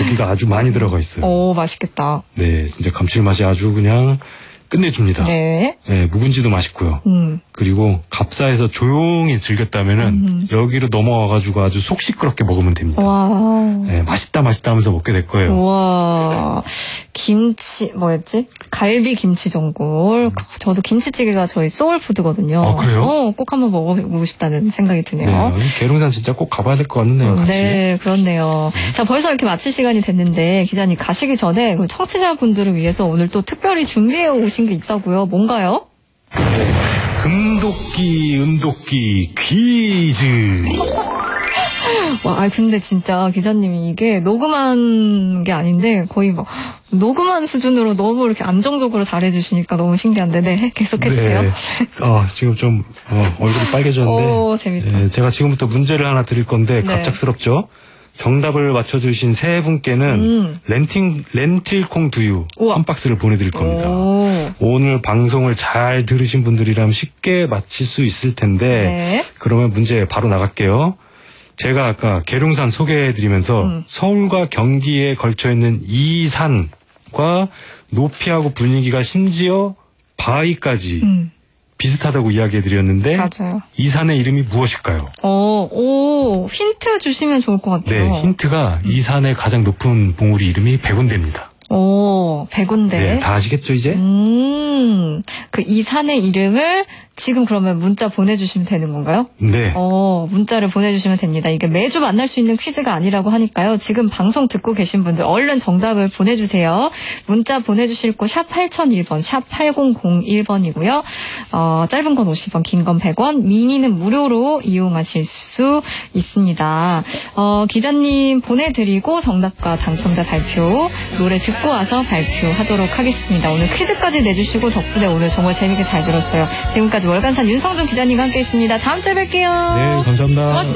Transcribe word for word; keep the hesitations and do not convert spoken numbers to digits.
고기가 아주 많이 들어가 있어요. 오, 맛있겠다. 네, 진짜 감칠맛이 아주 그냥 끝내줍니다. 네. 네, 묵은지도 맛있고요. 음. 그리고 갑사에서 조용히 즐겼다면은 음. 여기로 넘어와가지고 아주 속 시끄럽게 먹으면 됩니다. 와. 네, 맛있다 맛있다 하면서 먹게 될 거예요. 와. 김치, 뭐였지? 갈비 김치 전골. 저도 김치찌개가 저희 소울푸드거든요. 아, 그래요? 어, 꼭 한번 먹어보고 싶다는 생각이 드네요. 네, 계룡산 진짜 꼭 가봐야 될 것 같네요. 같이. 네, 그렇네요. 음. 자, 벌써 이렇게 마칠 시간이 됐는데, 기자님 가시기 전에 그 청취자분들을 위해서 오늘 또 특별히 준비해 오신 게 있다고요. 뭔가요? 네, 금도끼, 은도끼 퀴즈. 와, 아 근데 진짜 기자님이 이게 녹음한 게 아닌데 거의 막 녹음한 수준으로 너무 이렇게 안정적으로 잘해주시니까 너무 신기한데, 네, 계속해주세요. 네. 어, 지금 좀 어, 얼굴이 빨개졌는데. 오, 재밌다. 네, 제가 지금부터 문제를 하나 드릴 건데 네. 갑작스럽죠. 정답을 맞춰주신 세 분께는 음. 렌팅, 렌틸콩 두유 우와. 한 박스를 보내드릴 겁니다. 오. 오늘 방송을 잘 들으신 분들이라면 쉽게 맞힐 수 있을 텐데 네. 그러면 문제 바로 나갈게요. 제가 아까 계룡산 소개해드리면서 음. 서울과 경기에 걸쳐있는 이 산과 높이하고 분위기가 심지어 바위까지 음. 비슷하다고 이야기해드렸는데 맞아요. 이 산의 이름이 무엇일까요? 어, 오, 힌트 주시면 좋을 것 같아요. 네, 힌트가 이 산의 가장 높은 봉우리 이름이 백운대입니다. 오, 백운대. 네, 다 아시겠죠 이제? 음, 그 이 산의 이름을 지금 그러면 문자 보내주시면 되는 건가요? 네. 어, 문자를 보내주시면 됩니다. 이게 매주 만날 수 있는 퀴즈가 아니라고 하니까요. 지금 방송 듣고 계신 분들 얼른 정답을 보내주세요. 문자 보내주실 곳 샵 팔공공일 번, 샵 팔공공일 번이고요. 어, 짧은 건 오십 원, 긴 건 백 원, 미니는 무료로 이용하실 수 있습니다. 어, 기자님 보내드리고 정답과 당첨자 발표, 노래 듣고 와서 발표하도록 하겠습니다. 오늘 퀴즈까지 내주시고 덕분에 오늘 정말 재밌게 잘 들었어요. 지금까지 월간산 윤성준 기자님과 함께했습니다. 다음 주에 뵐게요. 네, 감사합니다. 고맙습니다.